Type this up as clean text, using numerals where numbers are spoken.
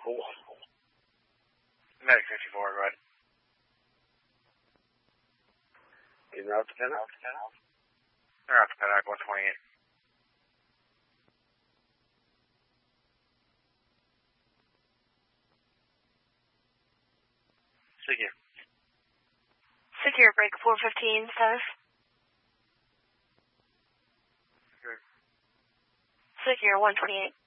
cool. Medic 54, go ahead. He's out to Pennock? They're out to Pennock, 128. Secure. Secure, break 415, status. Secure. Secure, 128.